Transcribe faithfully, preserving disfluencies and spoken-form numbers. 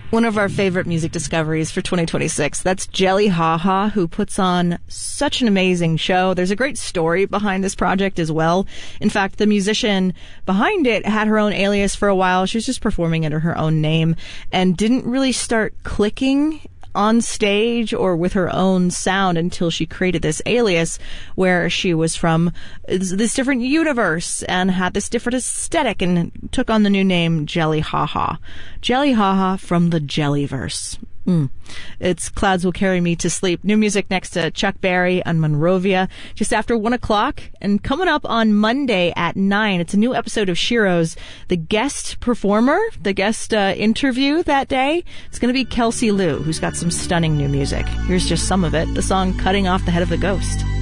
One of our favorite music discoveries for twenty twenty-six. That's Jelly Haha, who puts on such an amazing show. There's a great story behind this project as well. In fact, the musician behind it had her own alias for a while. She was just performing under her own name and didn't really start clicking on stage or with her own sound until she created this alias where she was from this different universe and had this different aesthetic and took on the new name Jelly Haha. Jelly Haha from the Jellyverse. Mm. It's Clouds Will Carry Me to Sleep. New music next to Chuck Berry and Monrovia just after one o'clock. And coming up on Monday at nine, it's a new episode of Shiro's. The guest performer, the guest uh, interview that day, it's going to be Kelsey Liu, who's got some stunning new music. Here's just some of it. The song Cutting Off the Head of the Ghost.